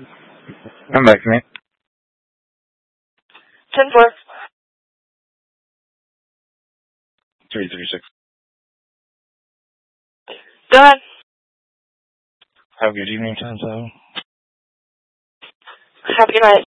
I'm back, mate. 10-4. 336. Go ahead. Have a good evening, Tonto. Have a good night.